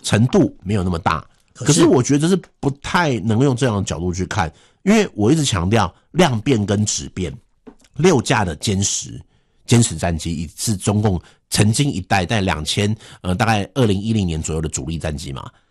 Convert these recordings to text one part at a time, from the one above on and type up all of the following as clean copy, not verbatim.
程度没有那么大。可是我觉得这是不太能用这样的角度去看，因为我一直强调量变跟质变。6架的歼十战机是中共曾经一代在大概2010年左右的主力战机嘛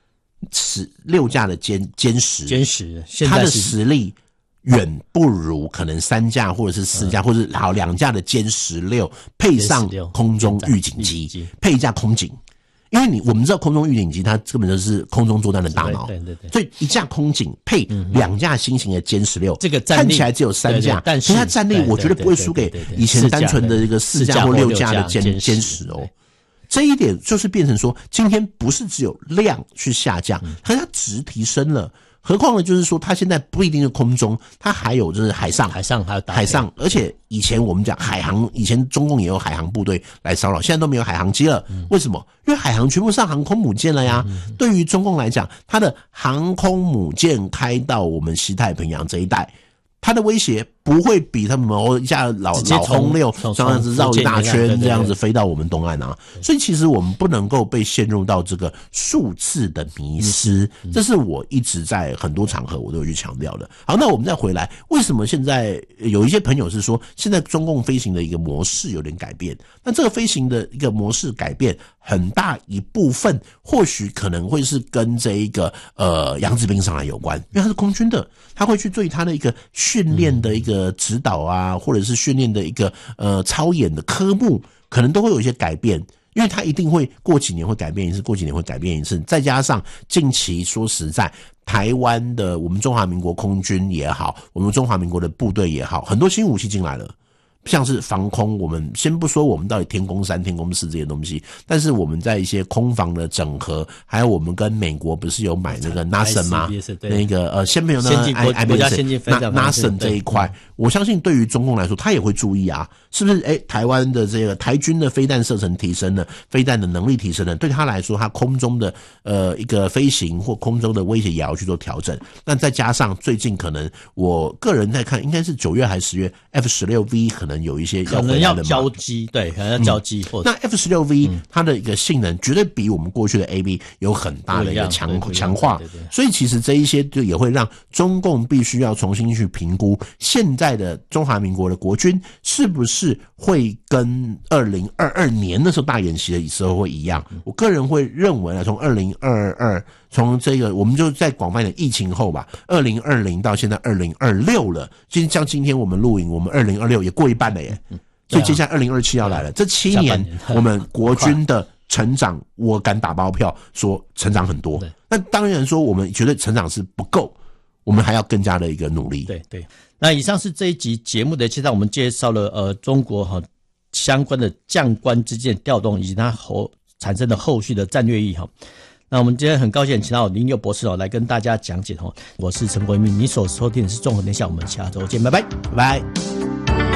，6架的歼十，它的实力远不如可能3架或者是4架，或者好2架的歼16配上空中预警机，配一架空警。因为我们知道空中预警机它根本就是空中作战的大脑，对，所以一架空警配2架新型的歼16，这个看起来只有3架，但是它战力我觉得不会输给以前单纯的这个4架或6架的歼十哦。这一点就是变成说，今天不是只有量去下降，可是它值提升了。何况呢，就是说它现在不一定是空中，它还有就是海上还有海上，而且以前我们讲海航，以前中共也有海航部队来骚扰，现在都没有海航机了。为什么？因为海航全部上航空母舰了呀。对于中共来讲，它的航空母舰开到我们西太平洋这一带，它的威胁不会比他们一下老轰6这样子绕一大圈这样子飞到我们东岸啊。所以其实我们不能够被陷入到这个数字的迷失，这是我一直在很多场合我都有去强调的。好，那我们再回来，为什么现在有一些朋友是说现在中共飞行的一个模式有点改变？那这个飞行的一个模式改变很大一部分或许可能会是跟这一个杨志斌上来有关，因为他是空军的，他会去对他的一个训练的一个指导啊，或者是训练的一个操演的科目，可能都会有一些改变。因为他一定会过几年会改变一次，过几年会改变一次。再加上近期说实在，台湾的我们中华民国空军也好，我们中华民国的部队也好，很多新武器进来了。像是防空，我们先不说我们到底天宫3、天宫4这些东西，但是我们在一些空防的整合，还有我们跟美国不是有买那个 NASA 吗？那个先没有那个国家先进飞弹 NASA 这一块，我相信对于中共来说，他也会注意啊，是不是？台湾的这个台军的飞弹射程提升了，飞弹的能力提升了，对他来说，他空中的一个飞行或空中的威胁也要去做调整。那再加上最近可能我个人在看，应该是9月还是10月 ，F16V 可能有一化， 可能要交机，对，可能要交机。 那 F16V 它的一个性能绝对比我们过去的 AB 有很大的一个强化，所以其实这一些就也会让中共必须要重新去评估现在的中华民国的国军是不是会跟2022年那时候大演习的时候会一样。我个人会认为从2022从这个我们就在广泛的疫情后吧，2020到现在2026了，其实像今天我们录影，我们2026也过一半了耶，所以接下来2027要来了，这7年我们国军的成长，我敢打包票说成长很多。那当然说我们觉得成长是不够，我们还要更加的一个努力。 对对。那以上是这一集节目的介绍，我们介绍了中国相关的将官之间的调动以及它产生的后续的战略意义。那我们今天很高兴请到林佑博士来跟大家讲解。我是陈国民，你所收听的是综合天下，我们下周见，拜拜， 拜拜。